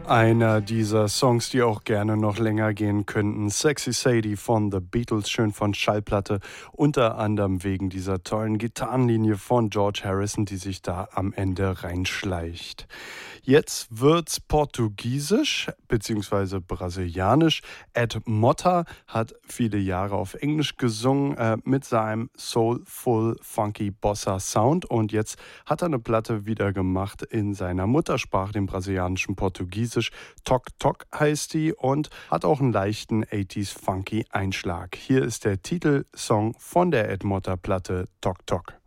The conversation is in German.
Einer dieser Songs, die auch gerne noch länger gehen könnten. Sexy Sadie von The Beatles, schön von Schallplatte. Unter anderem wegen dieser tollen Gitarrenlinie von George Harrison, die sich da am Ende reinschleicht. Jetzt wird's portugiesisch bzw. brasilianisch. Ed Motta hat viele Jahre auf Englisch gesungen mit seinem Soulful Funky Bossa Sound und jetzt hat er eine Platte wieder gemacht in seiner Muttersprache, dem brasilianischen Portugiesisch. Tok Tok heißt die und hat auch einen leichten 80s Funky Einschlag. Hier ist der Titelsong von der Ed Motta Platte Tok Tok.